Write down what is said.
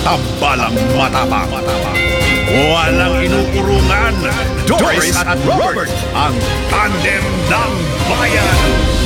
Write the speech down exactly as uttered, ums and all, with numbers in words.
tambalang matapang. Walang inuurungan. Doris at Robert, ang tandem ng bayan.